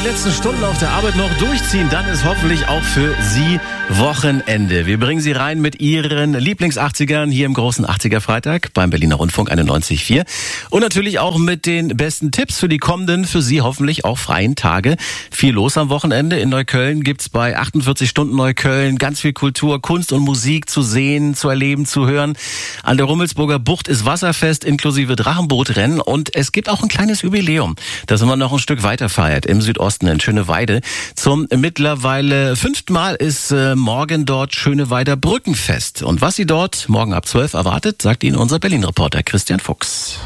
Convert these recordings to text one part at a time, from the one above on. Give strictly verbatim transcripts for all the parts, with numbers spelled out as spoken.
letzten Stunden auf der Arbeit noch durchziehen, dann ist hoffentlich auch für Sie Wochenende. Wir bringen Sie rein mit Ihren Lieblings-achtzigern hier im großen achtziger-Freitag beim Berliner Rundfunk einundneunzig Komma vier. Und natürlich auch mit den besten Tipps für die kommenden, für Sie hoffentlich auch freien Tage. Viel los am Wochenende. In Neukölln gibt's bei achtundvierzig Stunden Neukölln ganz viel Kultur, Kunst und Musik zu sehen, zu erleben, zu hören. An der Rummelsburger Bucht ist Wasserfest inklusive Drachenbootrennen und es gibt auch ein kleines Jubiläum, das man noch ein Stück weiter feiert im Südosten in Schöneweide. Zum mittlerweile fünften Mal ist äh, morgen dort Schöneweider Brückenfest. Und was Sie dort morgen ab zwölf erwartet, sagt Ihnen unser Berlin-Reporter Christian Fuchs.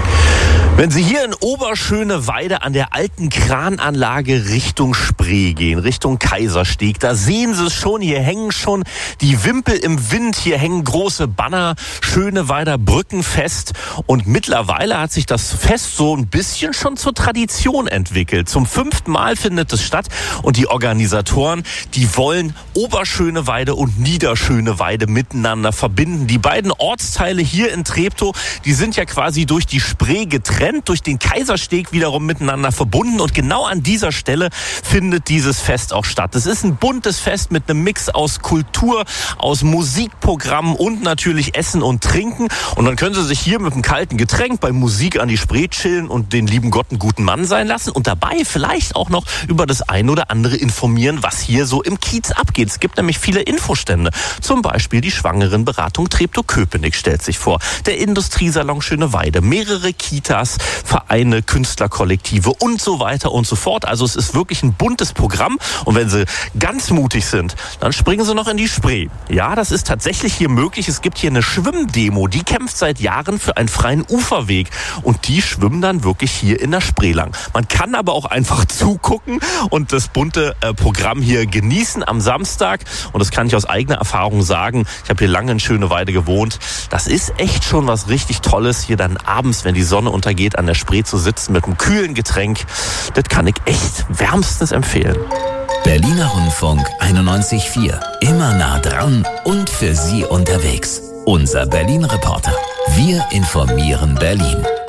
Wenn Sie hier in Oberschöneweide an der alten Krananlage Richtung Spree gehen, Richtung Kaisersteg, da sehen Sie es schon, hier hängen schon die Wimpel im Wind, hier hängen große Banner, Schöneweider Brückenfest. Und mittlerweile hat sich das Fest so ein bisschen schon zur Tradition entwickelt. Zum fünften Mal findet es statt und die Organisatoren, die wollen Oberschöneweide und Niederschöneweide miteinander verbinden. Die beiden Ortsteile hier in Treptow, die sind ja quasi durch die Spree getrennt, durch den Kaisersteg wiederum miteinander verbunden und genau an dieser Stelle findet dieses Fest auch statt. Es ist ein buntes Fest mit einem Mix aus Kultur, aus Musikprogrammen und natürlich Essen und Trinken und dann können Sie sich hier mit einem kalten Getränk bei Musik an die Spree chillen und den lieben Gott einen guten Mann sein lassen und dabei vielleicht auch noch über das eine oder andere informieren, was hier so im Kiez abgeht. Es gibt nämlich viele Infostände, zum Beispiel die Schwangerenberatung Treptow-Köpenick stellt sich vor, der Industriesalon Schöneweide, mehrere Kitas, Vereine, Künstlerkollektive und so weiter und so fort. Also es ist wirklich ein buntes Programm und wenn Sie ganz mutig sind, dann springen Sie noch in die Spree. Ja, das ist tatsächlich hier möglich. Es gibt hier eine Schwimmdemo, die kämpft seit Jahren für einen freien Uferweg und die schwimmen dann wirklich hier in der Spree lang. Man kann aber auch einfach zugucken und das bunte äh, Programm hier genießen am Samstag und das kann ich aus eigener Erfahrung sagen. Ich habe hier lange in Schöneweide gewohnt. Das ist echt schon was richtig Tolles, hier dann abends, wenn die Sonne untergeht, an der Spree zu sitzen mit einem kühlen Getränk. Das kann ich echt wärmstens empfehlen. Berliner Rundfunk einundneunzig Komma vier. Immer nah dran und für Sie unterwegs. Unser Berlin-Reporter. Wir informieren Berlin.